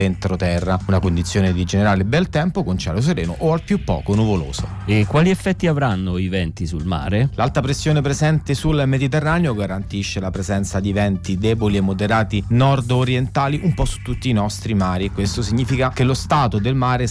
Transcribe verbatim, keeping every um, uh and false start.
entroterra, una condizione di generale bel tempo con cielo sereno o al più poco nuvoloso. E quali effetti avranno i venti sul mare? L'alta pressione presente sul Mediterraneo garantisce la presenza di venti deboli e moderati nord-orientali un po' su tutti i nostri mari. Questo significa che lo stato del mare